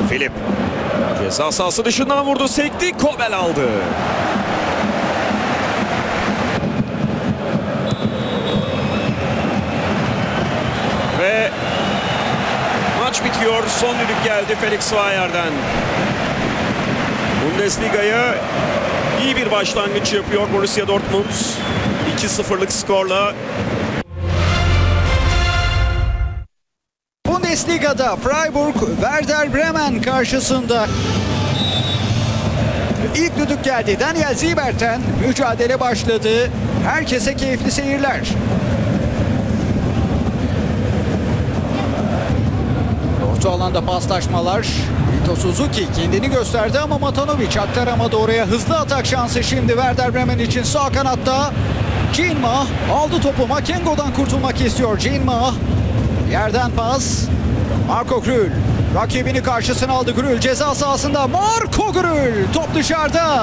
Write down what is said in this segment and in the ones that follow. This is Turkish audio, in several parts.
Filip ceza sahası dışından vurdu, sekti, Kobel aldı. Ve maç bitiyor. Son düdük geldi Felix Zweyer'den. Bundesliga'ya iyi bir başlangıç yapıyor Borussia Dortmund. 2-0'lık skorla. Bundesliga'da Freiburg Werder Bremen karşısında. İlk düdük geldi. Daniel Ziebert'ten mücadele başladı. Herkese keyifli seyirler. Orta alanda paslaşmalar. Ito Suzuki kendini gösterdi ama Matanovic aktaramadı oraya. Hızlı atak şansı şimdi Werder Bremen için sağ kanatta. Cinma aldı topu. Makengo'dan kurtulmak istiyor Cinma. Yerden pas. Marco Grül rakibini karşısına aldı. Grül ceza sahasında. Marco Grül top dışarıda.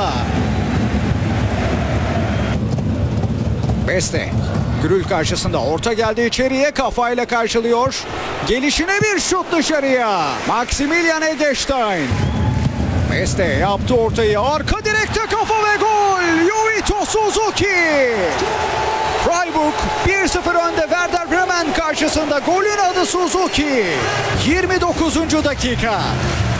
Beste Grül karşısında, orta geldi içeriye, kafayla karşılıyor. Gelişine bir şut dışarıya. Maximilian Eggestein. Beste yaptı ortayı. Arka direkte kafa ve gol. Yuito Suzuki. Freiburg 1-0 önde Werder Bremen karşısında. Golün adı Suzuki. 29. dakika.